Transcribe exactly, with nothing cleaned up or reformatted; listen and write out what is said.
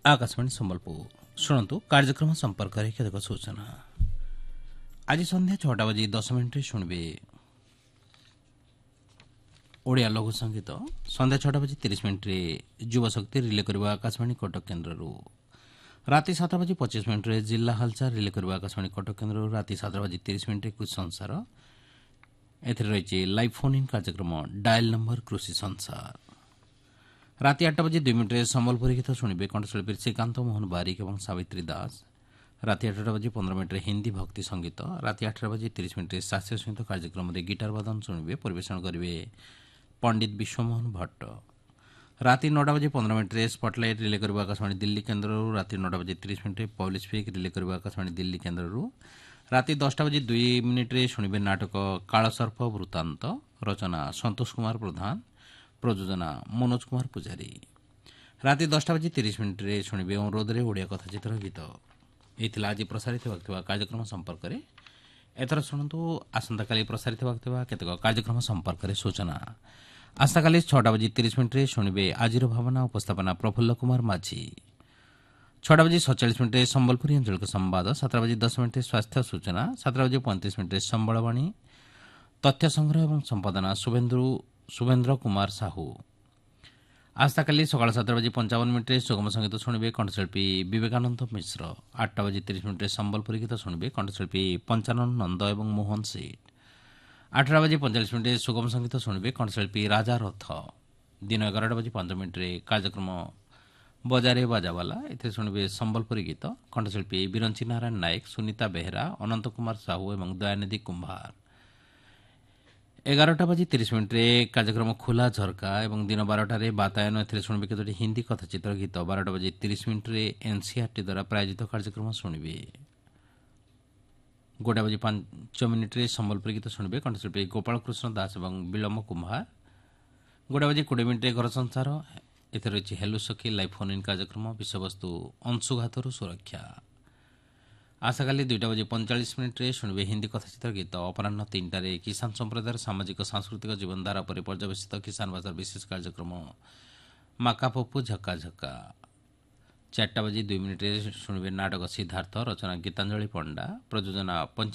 आकाशवाणी संबलपुर शुणु कार्यक्रम संपर्क केतक सूचना। आज संध्या छटा बजे दस मिनिट शुणवे ओडिया लघु संगीत। संध्या छटा बजे तीस मिनिट युवशक्ति रिले करवा आकाशवाणी कटक केन्द्र। राति सात बजे पचास मिनिट जिला हालचाल रिले करवा आकाशवाणी कटक केन्द्र। राति सात बजे तीस मिनिट कुछ संसार रही लाइव फोन इन कार्यक्रम डायल नंबर कृषि संसार। राति आठ बजे दुई मिनिट संबलपुरी गीत शुणवे कंठशिल्पी श्रीकांत मोहन बारिक और सावित्री दास। राति आठटा बजे पंद्रह मिनिट हिंदी भक्ति संगीत। राति आठटा बजे तीस मिनिट शास्त्रीय संगीत कार्यक्रम गिटार वादन शुणवे परिवेशन करेंगे पंडित विश्वमोहन भट्ट। राति नौटा बजे पंद्रह मिनिट स्पटलाइट रिले करवा आकाशवाणी दिल्ली केन्द्र। राति नौटा बजे तीस मिनिट पब्लिश स्पीक रिले करवा आकाशवाणी दिल्ली केन्द्र। राति दसटा बजे दुई मिनिट शुणवे नाटक कालसर्प वृत्तांत। रचना संतोष कुमार प्रधान, प्रयोजना मनोज कुमार पुजारी। राति दसटा बजे तीस मिनिट शुणवे अनुरोधे ओडिया कथाचित्र गीत। यही आज प्रसारित होगा कार्यक्रम संपर्क में। एथर शुणु आसंता काली प्रसारित होगा केतक कार्यक्रम संपर्क में सूचना। आसंता काली छटा बजे तीस मिनिट शुणवे आजिर भावना उपस्थापना प्रफुल्ल कुमार माझी। छटा बजे सैंतालीस मिनिट संबलपुरी अंचल संवाद। सात बजे दस मिनिट स्वास्थ्य सूचना। सात बजे पैंतीस मिनिट संबलवाणी तथ्य संग्रह और संपादना शुभेन्दु शुभेन्द्र कुमार साहू। आस्था काली सकाल सात बजे पंचावन मिनिट सुगम संगीत शुणवे कंठशिल्पी विवेकानंद मिश्र। आठटा बजे तीस मिनिट संबलपुरी गीत शुणवे कंठशिल्पी पंचानन नंद और मोहन सेठ। आठटा बजे पैंतालीस मिनिट सुगम संगीत शुणवे कंठशिल्पी राजा रथ। दिन एगारटा बजे पांच मिनिट कार्यक्रम बजारे बाजावाला ए शुणवे संबलपुरी गीत कंठशिल्पी बिरंची नारायण नायक, सुनीता बेहरा, अनंत कुमार साहू और दयानिधि कुंभार। एगारटा बजे तीस मिनिट कार्यक्रम खुला झरका और दिन बारटार बातायन ए शुणवे केतोटी हिंदी कथाचित्र गीत। बारटा बजे तीस मिनिट एनसीआरटी द्वारा प्रायोजित कार्यक्रम शुणवे। गोटा बजे पांच मिनिट संबलपुरी गीत शुणवे कंठशिल्पी गोपाल कृष्ण दास और विलम्ब कुंभार। गोटा बजे कोड़े मिनिट घर संसार एथे रही हेलो सखी लाइव फोन इन कार्यक्रम विषयवस्तु अंशुघातर सुरक्षा। आशा काली दुईटा बजे पैंतालीस मिनिट शुणवे हिंदी कथाचित्र गीत। अपराह तीन टार किसान संप्रदाय सामाजिक सांस्कृतिक जीवनधारा पर पर्यवेसित किसान बाजार विशेष कार्यक्रम माका पप्पू झक्का झक्का। चारटा बजे दुई मिनिट शुणवे नाटक सिद्धार्थ। रचना गीतांजलि पंडा, प्रयोजना